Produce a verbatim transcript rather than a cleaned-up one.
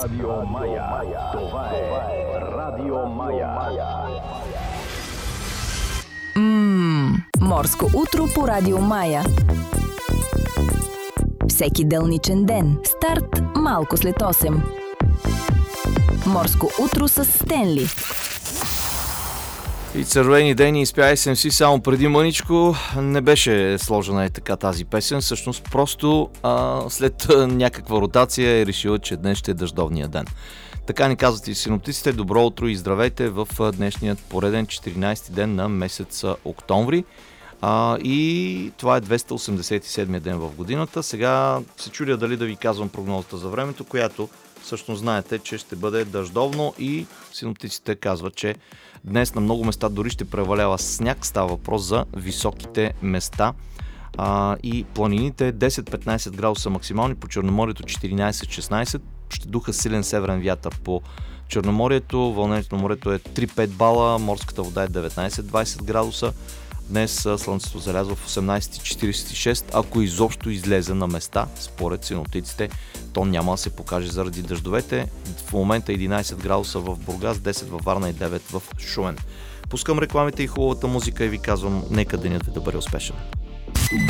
Радио Мая. Това е Радио Мая. Ммм, морско утро по Радио Мая. Всеки делничен ден. Старт малко след осем. Морско утро с Стенли. И червени дени изпя Ес Ем Си само преди мъничко. Не беше сложена е така тази песен. Всъщност просто а, след някаква ротация е решила, че днес ще е дъждовния ден. Така ни казват и синоптиците. Добро утро и здравейте в днешният пореден четиринайсети ден на месец октомври. А, и това е двеста осемдесет и седми ден в годината. Сега се чудя дали да ви казвам прогнозата за времето, която всъщност знаете, че ще бъде дъждовно и синоптиците казват, че днес на много места дори ще превалява сняг. Става въпрос за високите места а, и планините. десет-петнайсет градуса максимални, по Черноморието четиринайсет-шестнайсет. Ще духа силен северен вятър по Черноморието. Вълнението на морето е три-пет бала, морската вода е деветнайсет-двайсет градуса. Днес слънцето залязва в осемнайсет четирийсет и шест. Ако изобщо излезе на места, според синоптиците, то няма да се покаже заради дъждовете. В момента единайсет градуса в Бургас, десет във Варна и девет в Шумен. Пускам рекламите и хубавата музика и ви казвам, нека денят ви да бъде успешен.